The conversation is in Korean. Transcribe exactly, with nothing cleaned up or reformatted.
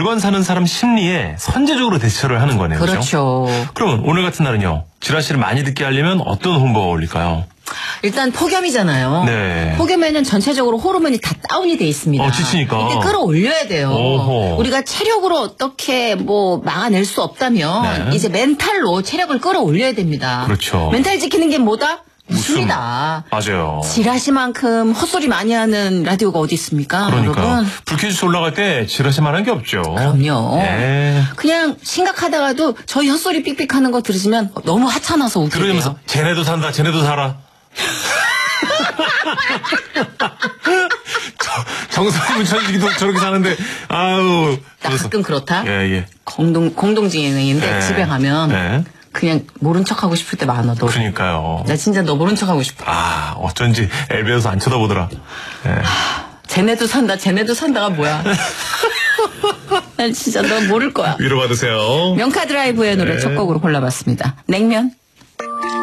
물건 사는 사람 심리에 선제적으로 대처를 하는 거네요. 그렇죠. 그렇죠? 그럼 오늘 같은 날은요. 지라시를 많이 듣게 하려면 어떤 홍보가 어울릴까요? 일단 폭염이잖아요. 네. 폭염에는 전체적으로 호르몬이 다 다운이 돼 있습니다. 어, 지치니까. 이때 끌어올려야 돼요. 오호. 우리가 체력으로 어떻게 뭐 막아낼 수 없다면 네. 이제 멘탈로 체력을 끌어올려야 됩니다. 그렇죠. 멘탈 지키는 게 뭐다? 웃음이다. 맞아요. 지라시만큼 헛소리 많이 하는 라디오가 어디 있습니까? 그러니까요. 여러분? 불쾌지수 올라갈 때 지라시만 한 게 없죠. 그럼요. 네. 그냥 심각하다가도 저희 헛소리 삑삑하는 거 들으시면 너무 하찮아서 웃기게요. 들으면서 쟤네도 산다, 쟤네도 살아. 정상이면 천지기도 저렇게 사는데 아유. 나 가끔 그렇다. 예, 예. 공동 공동지행인데 네. 집에 가면 네. 그냥 모른 척하고 싶을 때 많아. 너. 그러니까요. 나 진짜 너 모른 척하고 싶어. 아, 어쩐지 엘베에서 안 쳐다보더라. 예. 쟤네도 산다, 쟤네도 산다가 뭐야. 난 진짜 너 모를 거야. 위로받으세요. 명카드라이브의 노래 네. 첫 곡으로 골라봤습니다. 냉면.